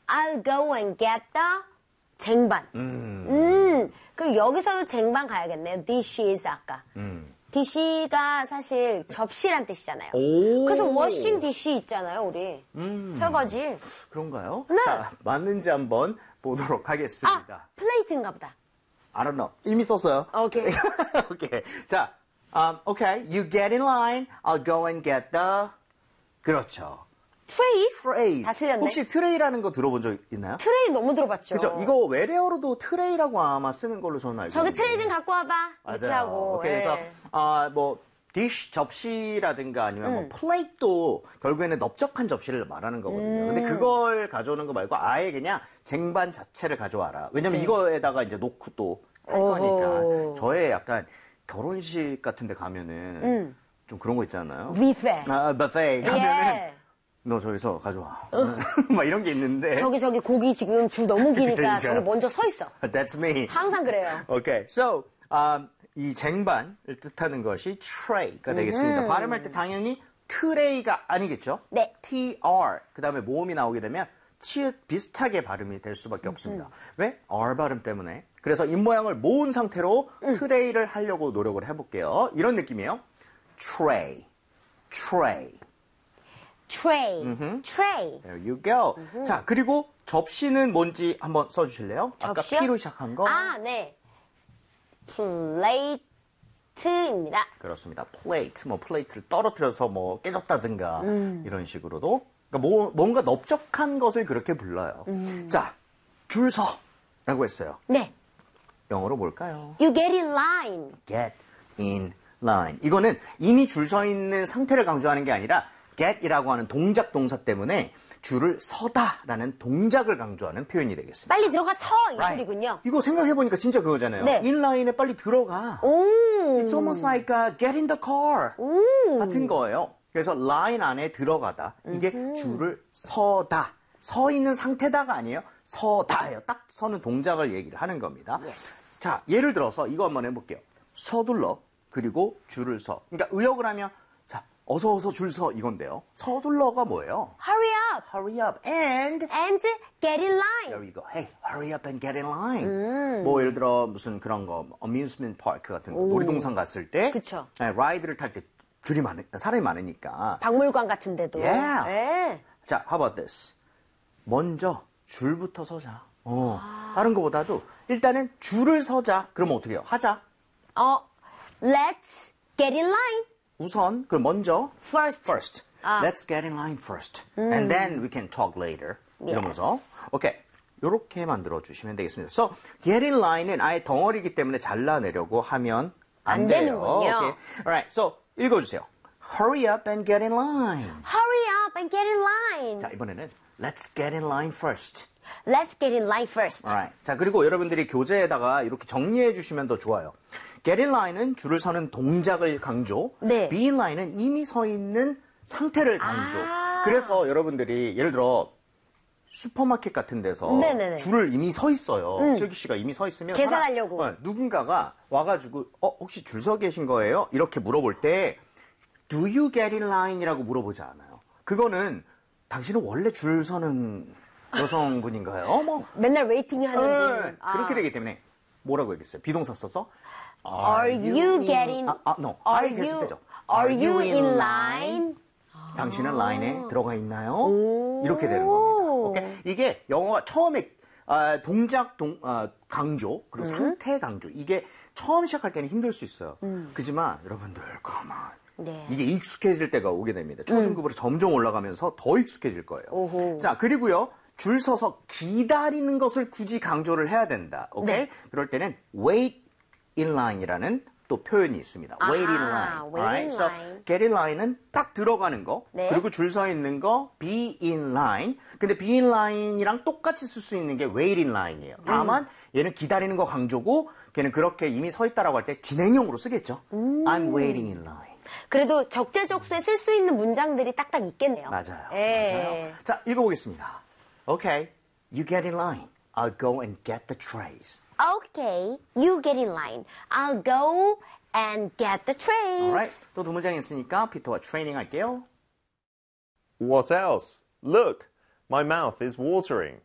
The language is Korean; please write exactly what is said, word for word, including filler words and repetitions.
I'll go and get the 쟁반. 음. 음. 그럼 여기서도 쟁반 가야겠네요. dishes 아까. 음. dish가 사실 접시란 뜻이잖아요. 오. 그래서 washing dish 있잖아요, 우리. 음. 설거지. 그런가요? 네. 자, 맞는지 한번 보도록 하겠습니다. 아, 플레이트인가 보다. I don't know. 이미 썼어요. 오케이. 오케이. 자, um, okay. You get in line. I'll go and get the. 그렇죠. 트레이? 트레이. 다 틀렸네. 혹시 트레이라는 거 들어본 적 있나요? 트레이 너무 들어봤죠. 그렇죠. 이거 외래어로도 트레이라고 아마 쓰는 걸로 저는 알고 저기 있는데. 트레이 좀 갖고 와봐. 이렇게 맞아요. 하고. 오케이. 예. 그래서 아, 뭐 디쉬 접시라든가 아니면 음. 뭐 플레이트도 결국에는 넓적한 접시를 말하는 거거든요. 음. 근데 그걸 가져오는 거 말고 아예 그냥 쟁반 자체를 가져와라. 왜냐면 네. 이거에다가 이제 놓고 또 할 오호. 거니까. 저의 약간 결혼식 같은 데 가면은 음. 좀 그런 거 있잖아요. 뷔페. 아, 뷔페 가면은 예. 너 저기서 가져와. 막 이런 게 있는데. 저기 저기 고기 지금 줄 너무 기니까 그러니까요. 저기 먼저 서 있어. That's me. 항상 그래요. Okay, so um, 이 쟁반을 뜻하는 것이 tray가 되겠습니다. 음. 발음할 때 당연히 트레이가 아니겠죠? 네. tr 그 다음에 모음이 나오게 되면 치읓 비슷하게 발음이 될 수밖에 없습니다. 왜? r 발음 때문에. 그래서 입모양을 모은 상태로 음. 트레이를 하려고 노력을 해볼게요. 이런 느낌이에요. tray, tray. 트레이. 음흠. 트레이. There you go. 자, 그리고 접시는 뭔지 한번 써주실래요? 접시요? 아까 P로 시작한 거. 아, 네. 플레이트입니다. 그렇습니다. 플레이트, 뭐 플레이트를 떨어뜨려서 뭐 깨졌다든가 이런 식으로도 그러니까 뭐, 뭔가 넓적한 것을 그렇게 불러요. 음. 자, 줄 서라고 했어요. 네. 영어로 뭘까요? You get in line. Get in line. 이거는 이미 줄 서 있는 상태를 강조하는 게 아니라 get이라고 하는 동작 동사 때문에 줄을 서다라는 동작을 강조하는 표현이 되겠습니다. 빨리 들어가 서! 이 Right. 소리군요. 이거 생각해보니까 진짜 그거잖아요. 네. 인라인에 빨리 들어가. 오. It's almost like uh, get in the car 음. 같은 거예요. 그래서 라인 안에 들어가다. 이게 줄을 서다. 서 있는 상태다가 아니에요. 서다예요. 딱 서는 동작을 얘기를 하는 겁니다. Yes. 자, 예를 들어서 이거 한번 해볼게요. 서둘러 그리고 줄을 서. 그러니까 의역을 하면 자, 어서 어서 줄 서 이건데요. 서둘러가 뭐예요? Hurry up. Hurry up and And get in line. There we go. Hey, hurry up and get in line. 뭐 예를 들어 무슨 그런 거 amusement park 같은 거 놀이동산 갔을 때 그쵸. 네, 라이드를 탈 때 줄이 많으 사람이 많으니까. 박물관 같은 데도. Yeah. 네. 자, how about this? 먼저 줄부터 서자. 어, 다른 거보다도 일단은 줄을 서자. 그러면 어떻게 해요? 하자. 어, let's get in line. 우선 그럼 먼저 First. first. 아. Let's get in line first. And then we can talk later. 이러면서. 오케이. 요렇게 만들어 주시면 되겠습니다. So, get in line은 아예 덩어리이기 때문에 잘라내려고 하면 안, 안 돼요. 되는군요. 오케이. Alright. So, 읽어 주세요. Hurry up and get in line. Hurry up and get in line. 자, 이번에는 let's get in line first. Let's get in line first. Alright. 자, 그리고 여러분들이 교재에다가 이렇게 정리해 주시면 더 좋아요. Get in line은 줄을 서는 동작을 강조. 네. Be in line은 이미 서 있는 상태를 강조. 아. 그래서 여러분들이 예를 들어 슈퍼마켓 같은 데서 네네네. 줄을 이미 서 있어요. 슬기 씨가 이미 서 있으면 계산하려고. 사람, 어, 누군가가 와가지고 어 혹시 줄 서 계신 거예요? 이렇게 물어볼 때 Do you get in line이라고 물어보지 않아요. 그거는 당신은 원래 줄 서는 여성분인가요? 뭐 맨날 웨이팅 하는 네, 분. 아. 그렇게 되기 때문에 뭐라고 얘기했어요? 비동사 써서 Are you getting? 아, 아 no. Are 아예 you? 계속되죠. Are you in line? 당신은 라인에 들어가 있나요? 이렇게 되는 겁니다. 오케이? 이게 영어가 처음에 아, 동작 동, 아, 강조 그리고 상태 강조 이게 처음 시작할 때는 힘들 수 있어요. 그렇지만 여러분들 come on. 네. 이게 익숙해질 때가 오게 됩니다. 초중급으로 점점 올라가면서 더 익숙해질 거예요. 오호. 자, 그리고요. 줄 서서 기다리는 것을 굳이 강조를 해야 된다. 오케이? 네. 그럴 때는 wait in line이라는 또 표현이 있습니다. 아하, wait in line. wait Alright? in So, line. get in line은 딱 들어가는 거. 네. 그리고 줄 서 있는 거 be in line. 근데 be in line이랑 똑같이 쓸 수 있는 게 wait in line이에요. 다만 얘는 기다리는 거 강조고 걔는 그렇게 이미 서 있다라고 할 때 진행형으로 쓰겠죠. 음. I'm waiting in line. 그래도 적재적소에 쓸 수 있는 문장들이 딱딱 있겠네요. 맞아요. 예. 맞아요. 자, 읽어보겠습니다. Okay, you get in line. I'll go and get the trays. Okay, you get in line. I'll go and get the trays. Alright, 또 두 문장 있으니까 피터와 트레이닝 할게요. What else? Look, my mouth is watering.